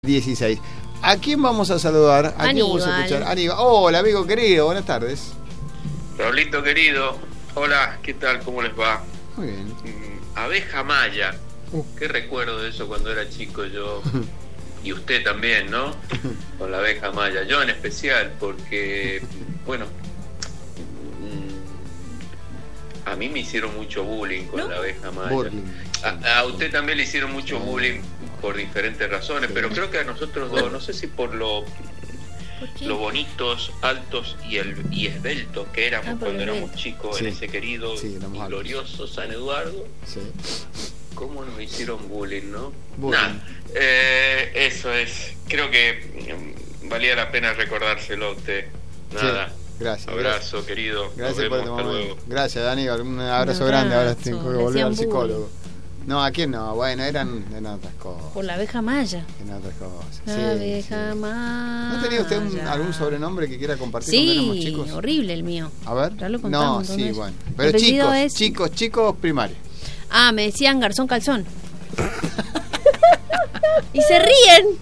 16. ¿A quién vamos a saludar? ¿A quién vamos a escuchar? Aníbal. Hola, amigo querido, buenas tardes. Raulito querido, hola, ¿qué tal? ¿Cómo les va? Muy bien. Abeja maya. Qué recuerdo de eso cuando era chico yo. Y usted también, ¿no? Con la abeja maya. Yo en especial, porque, bueno, a mí me hicieron mucho bullying con la abeja maya. A usted también le hicieron mucho bullying por diferentes razones, pero creo que a nosotros dos, no sé si por lo bonitos, altos y esbeltos que éramos cuando éramos chicos en ese querido y glorioso San Eduardo. Sí. ¿Cómo nos hicieron bullying, no? Nada, eso es. Creo que valía la pena recordárselo a usted. Nada. Sí. Gracias. Abrazo, gracias. Querido. Gracias por hasta luego. Gracias, Aníbal. Un abrazo grande. Ahora tengo que volver al psicólogo. No, ¿a quién no? Bueno, eran otras cosas. Por la abeja maya. En otras cosas. La abeja maya. ¿No tenía usted algún sobrenombre que quiera compartir cuando éramos chicos? Sí, horrible el mío. A ver. Ya lo contamos, no, sí, bueno. Pero chicos primarios. Ah, me decían Garzón Calzón. Y se ríen.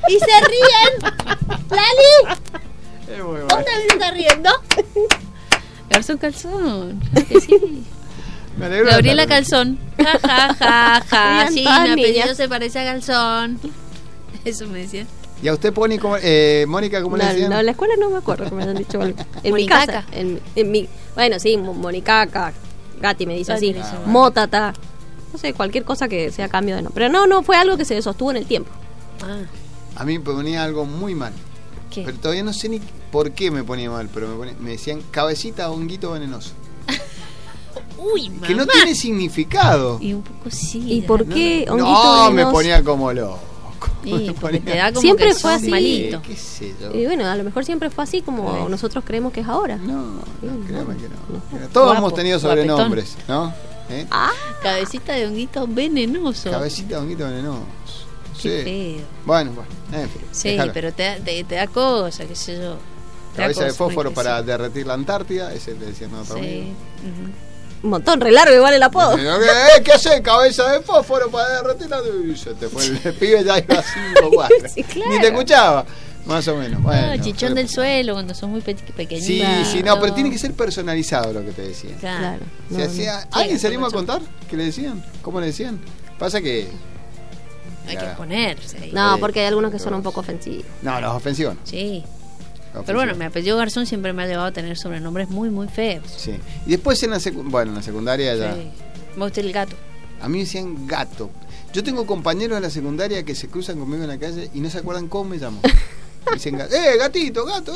¡Lali! Es muy bueno. ¿Dónde se está riendo? Garzón Calzón. Que sí. Gabriela Calzón. Ja. Sí, mi apellido se parece a Calzón. Eso me decían. ¿Y a usted pone como Mónica, cómo le decían? No, en la escuela no me acuerdo que me han dicho algo. En Monicaca. mi casa, bueno, sí, Monicaca. Gati me dice así. Mótata. No sé, cualquier cosa que sea cambio de nombre. Pero no fue algo que se sostuvo en el tiempo. A mí me ponía algo muy mal. ¿Qué? Pero todavía no sé ni por qué me ponía mal, pero me decían cabecita honguito venenoso. Uy, mamá. Que no tiene significado. Y un poco sí. ¿Y por qué honguito venenoso? Me ponía como loco. Porque te da como siempre que fue así. malito. ¿Qué sé yo? Y bueno, a lo mejor siempre fue así como nosotros creemos que es ahora. No, créeme que no. Todos hemos tenido sobrenombres, ¿no? Cabecita de honguito venenoso. Cabecita de honguito venenoso. Qué feo. Bueno, en fin. Sí, déjalo. Pero te da cosa, qué sé yo. Cabeza de fósforo para derretir la Antártida, ese te decían otro amigo. Un montón, re largo igual el apodo. ¿Qué haces? Cabeza de fósforo para derretir la Antártida. Y se te fue el pibe, ya iba 5 cuadras. Sí, claro. Ni te escuchaba. Más o menos. Bueno, chichón del suelo cuando son muy pequeñitos. Sí, no, pero tiene que ser personalizado lo que te decían. Claro. ¿Alguien se animó a contar qué le decían? ¿Cómo le decían? Pasa que hay que ponerse ahí. No, porque hay algunos que son un poco ofensivos. No, los ofensivos no. Sí. Pero bueno, mi apellido Garzón siempre me ha llevado a tener sobrenombres muy, muy feos. Sí. Y después en la secundaria ya. Sí. Me gusta el gato. A mí me decían gato. Yo tengo compañeros de la secundaria que se cruzan conmigo en la calle y no se acuerdan cómo me llamo. Me dicen gatito, gato,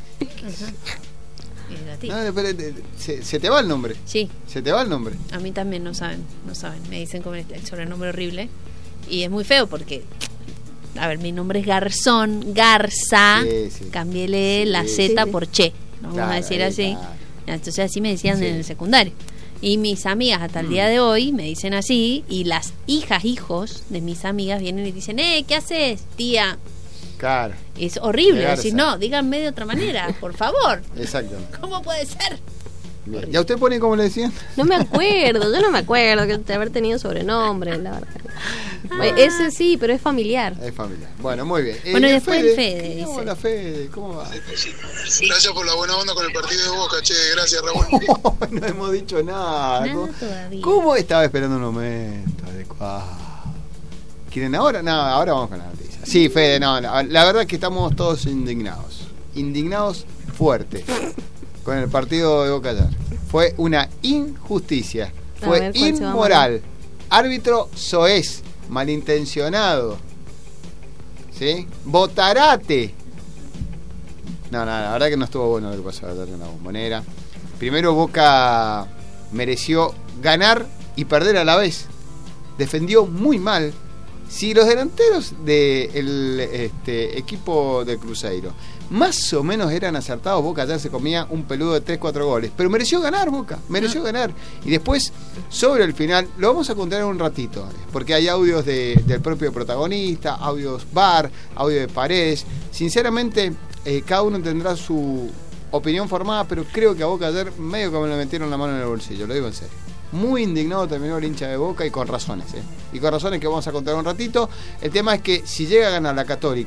Gatito. No, pero se te va el nombre. Sí. Se te va el nombre. A mí también no saben. Me dicen como el sobrenombre horrible. Y es muy feo porque, a ver, mi nombre es Garzón, Garza. Sí. Cambiéle la Z por Che. Nos vamos a decir así. Claro. Entonces así me decían en el secundario. Y mis amigas hasta el día de hoy me dicen así. Y las hijos de mis amigas vienen y dicen, ¿qué haces, tía? Claro. Es horrible decir, no, díganme de otra manera, por favor. Exacto. ¿Cómo puede ser? ¿Y a usted pone cómo le decían? Yo no me acuerdo de haber tenido sobrenombre, la verdad. Ese sí, pero es familiar. Es familiar. Bueno, muy bien. Bueno, y después el Fede dice. ¿Cómo la Fede? ¿Cómo va? Gracias por la buena onda con el partido de Boca, che. Gracias, Raúl. No hemos dicho nada. Todavía. ¿Cómo estaba esperando un momento adecuado? ¿Quieren ahora? No, ahora vamos con la noticia. Sí, Fede, no, la verdad es que estamos todos indignados. Indignados fuerte con el partido de Boca ayer. Fue una injusticia. Fue inmoral. Árbitro soez, malintencionado. ¿Sí? Botarate. No, la verdad que no estuvo bueno lo que pasó ayer en la Bombonera. Primero Boca mereció ganar y perder a la vez. Defendió muy mal. Si los delanteros del equipo del Cruzeiro más o menos eran acertados, Boca ya se comía un peludo de 3-4 goles, pero mereció ganar Boca, ganar. Y después, sobre el final, lo vamos a contar en un ratito, porque hay audios del propio protagonista, audios VAR, audio de Paredes. Sinceramente, cada uno tendrá su opinión formada, pero creo que a Boca ayer medio que me le metieron la mano en el bolsillo, lo digo en serio. Muy indignado terminó el hincha de Boca y con razones, ¿eh? Y con razones que vamos a contar un ratito. El tema es que si llega a ganar la Católica